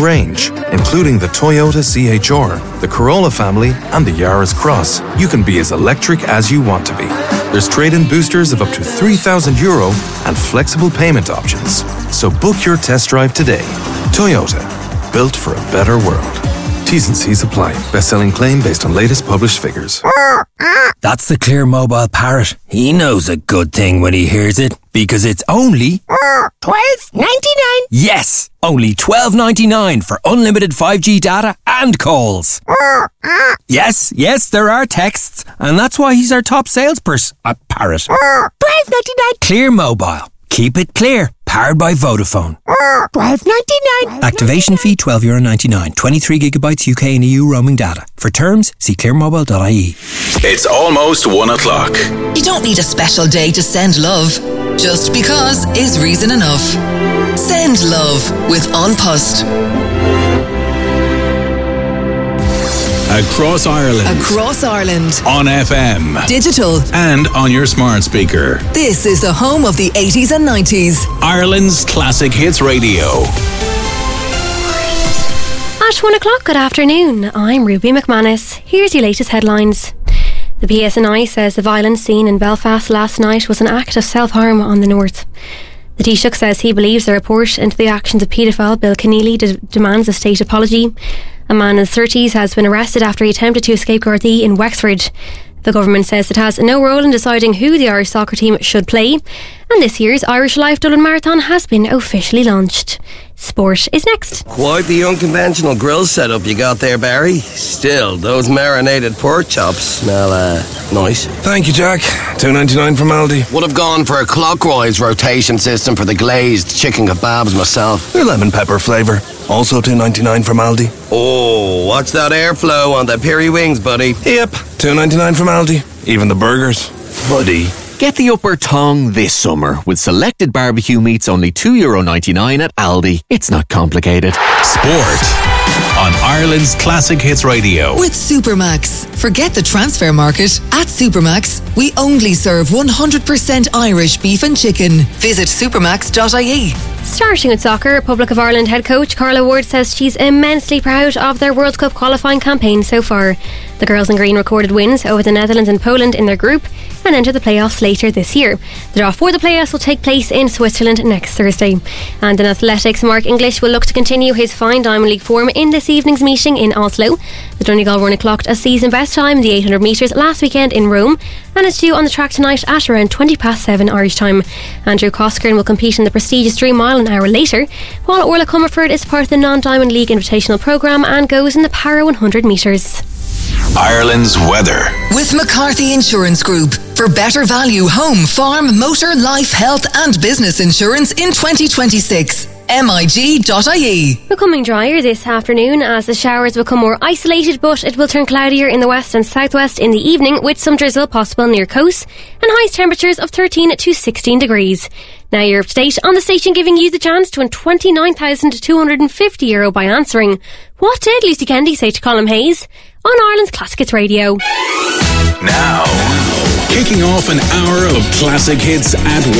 range, including the Toyota CHR, the Corolla family, and the Yaris Cross, you can be as electric as you want to be. There's trade-in boosters of up to €3,000 and flexible payment options. So book your test drive today. Toyota, built for a better world. T's and C's apply. Best-selling claim based on latest published figures. That's the Clear Mobile Parrot. He knows a good thing when he hears it, because it's only $12.99. Yes, only $12.99 for unlimited 5G data and calls. Yes, there are texts, and that's why he's our top salesperson. Parrot. $12.99. Clear Mobile. Keep it clear. Powered by Vodafone. $12.99. Activation fee €12.99. 23 gigabytes UK and EU roaming data. For terms, see clearmobile.ie. It's almost 1 o'clock. You don't need a special day to send love. Just because is reason enough. Send love with An Post. Across Ireland. Across Ireland. On FM. Digital. And on your smart speaker. This is the home of the 80s and 90s. Ireland's Classic Hits Radio. At 1 o'clock, good afternoon. I'm Ruby McManus. Here's your latest headlines. The PSNI says the violence seen in Belfast last night was an act of self-harm on the north. The Taoiseach says he believes the report into the actions of paedophile Bill Keneally demands a state apology. A man in his 30s has been arrested after he attempted to escape Gardaí in Wexford. The government says it has no role in deciding who the Irish soccer team should play. And this year's Irish Life Dublin Marathon has been officially launched. Sport is next. Quite the unconventional grill setup you got there, Barry. Still, those marinated pork chops smell, nice. Thank you, Jack. $2.99 from Aldi. Would have gone for a clockwise rotation system for the glazed chicken kebabs myself. Your lemon pepper flavour. Also $2.99 from Aldi. Oh, watch that airflow on the peri wings, buddy. Yep, $2.99 from Aldi. Even the burgers. Buddy. Get the upper tongue this summer with selected barbecue meats only €2.99 at Aldi. It's not complicated. Sport on Ireland's Classic Hits Radio. With Supermax. Forget the transfer market. At Supermax, we only serve 100% Irish beef and chicken. Visit supermax.ie. Starting with soccer, Republic of Ireland head coach Carla Ward says she's immensely proud of their World Cup qualifying campaign so far. The girls in green recorded wins over the Netherlands and Poland in their group and enter the playoffs later this year. The draw for the playoffs will take place in Switzerland next Thursday. And in athletics, Mark English will look to continue his fine Diamond League form in this evening's meeting in Oslo. The Donegal runner clocked a season best time in the 800 metres last weekend in Rome and is due on the track tonight at around 7:20 Irish time. Andrew Coscairn will compete in the prestigious 3 Mile an hour later, while Orla Comerford is part of the non-Diamond League Invitational programme and goes in the Para 100 metres. Ireland's weather. With McCarthy Insurance Group. For better value home, farm, motor, life, health and business insurance in 2026. MIG.ie. Becoming drier this afternoon as the showers become more isolated, but it will turn cloudier in the west and southwest in the evening with some drizzle possible near coast and highest temperatures of 13 to 16 degrees. Now you're up to date on the station, giving you the chance to win €29,250 by answering. What did Lucy Kennedy say to Colin Hayes on Ireland's Classic Hits Radio? Now, kicking off an hour of classic hits at